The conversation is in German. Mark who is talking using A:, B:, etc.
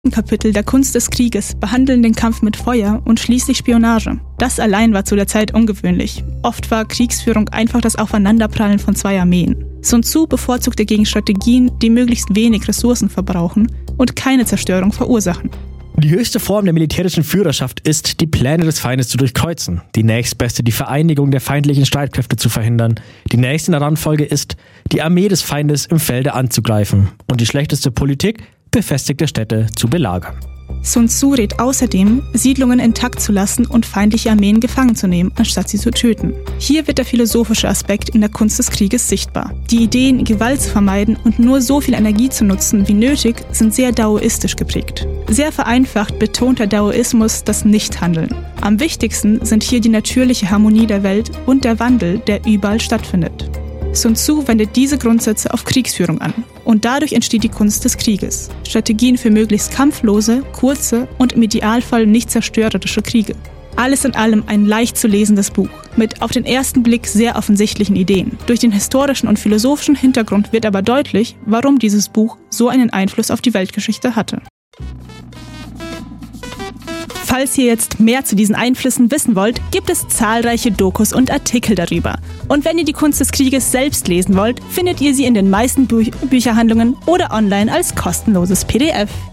A: Kapitel der Kunst des Krieges behandeln den Kampf mit Feuer und schließlich Spionage. Das allein war zu der Zeit ungewöhnlich. Oft war Kriegsführung einfach das Aufeinanderprallen von zwei Armeen. Sun Tzu bevorzugte gegen Strategien, die möglichst wenig Ressourcen verbrauchen und keine Zerstörung verursachen.
B: Die höchste Form der militärischen Führerschaft ist, die Pläne des Feindes zu durchkreuzen. Die nächstbeste, die Vereinigung der feindlichen Streitkräfte zu verhindern. Die nächste in der Rangfolge ist, die Armee des Feindes im Felde anzugreifen. Und die schlechteste Politik, befestigte Städte zu belagern.
A: Sun Tzu rät außerdem, Siedlungen intakt zu lassen und feindliche Armeen gefangen zu nehmen, anstatt sie zu töten. Hier wird der philosophische Aspekt in der Kunst des Krieges sichtbar. Die Ideen, Gewalt zu vermeiden und nur so viel Energie zu nutzen wie nötig, sind sehr daoistisch geprägt. Sehr vereinfacht betont der Daoismus das Nichthandeln. Am wichtigsten sind hier die natürliche Harmonie der Welt und der Wandel, der überall stattfindet. Sun Tzu wendet diese Grundsätze auf Kriegsführung an. Und dadurch entsteht die Kunst des Krieges. Strategien für möglichst kampflose, kurze und im Idealfall nicht zerstörerische Kriege. Alles in allem ein leicht zu lesendes Buch, mit auf den ersten Blick sehr offensichtlichen Ideen. Durch den historischen und philosophischen Hintergrund wird aber deutlich, warum dieses Buch so einen Einfluss auf die Weltgeschichte hatte. Falls ihr jetzt mehr zu diesen Einflüssen wissen wollt, gibt es zahlreiche Dokus und Artikel darüber. Und wenn ihr die Kunst des Krieges selbst lesen wollt, findet ihr sie in den meisten Bücherhandlungen oder online als kostenloses PDF.